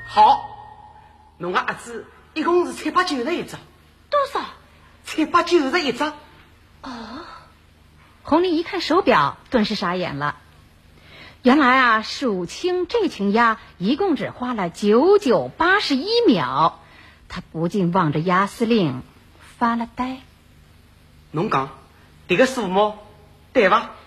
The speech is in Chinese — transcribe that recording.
好，侬个儿子一共是790一张。 多少 ？790一张。 哦， 红丽一看手表，顿时傻眼了。原来啊，数清这群鸭一共只花了9981秒。他不禁望着鸭司令发了呆。 侬讲这个数目对吧？